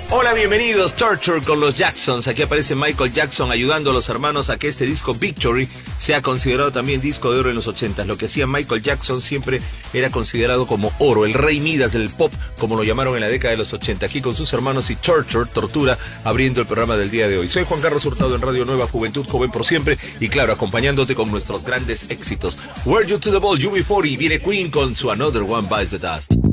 Hola, bienvenidos, Torture con los Jacksons. Aquí aparece Michael Jackson ayudando a los hermanos a que este disco Victory sea considerado también disco de oro en los 80. Lo que hacía Michael Jackson siempre era considerado como oro, el rey Midas del pop, como lo llamaron en la década de los 80. Aquí con sus hermanos y Torture, Tortura, abriendo el programa del día de hoy. Soy Juan Carlos Hurtado en Radio Nueva, Juventud Joven por siempre. Y claro, acompañándote con nuestros grandes éxitos. Were You to the Ball, UB40, viene Queen con su Another One Bites the Dust.